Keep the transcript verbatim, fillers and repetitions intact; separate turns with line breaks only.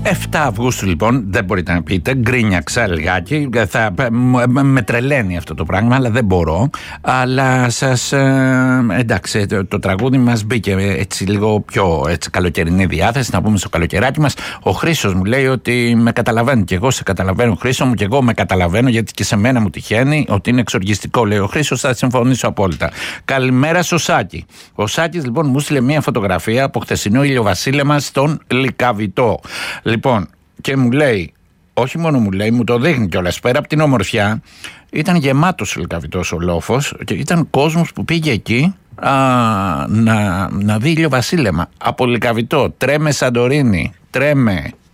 εφτά Αυγούστου λοιπόν, δεν μπορείτε να πείτε, γκρίνιαξα λιγάκι, θα, με τρελαίνει αυτό το πράγμα, αλλά δεν μπορώ. Αλλά σας, ε, εντάξει, το, το τραγούδι μας μπήκε έτσι λίγο πιο έτσι, καλοκαιρινή διάθεση, να πούμε στο καλοκαιράκι μας. Ο Χρήστος μου λέει ότι με καταλαβαίνει και εγώ σε καταλαβαίνω, Χρήστο μου, και εγώ με καταλαβαίνω, γιατί και σε μένα μου τυχαίνει ότι είναι εξοργιστικό, λέει ο Χρήστος, θα συμφωνήσω απόλυτα. Καλημέρα στο Σάκη. Ο Σάκης λοιπόν μου στείλε μια φωτογραφία από χθεσινό ηλιοβασίλεμα στον Λυκαβητό. Λοιπόν, και μου λέει, όχι μόνο μου λέει, μου το δείχνει κιόλας, πέρα από την ομορφιά, ήταν γεμάτος ο Λυκαβητός ο λόφος και ήταν κόσμος που πήγε εκεί α, να, να δει ηλιοβασίλεμα. Από Λυκαβητό, τρέμε Σαντορίνη, τρέμε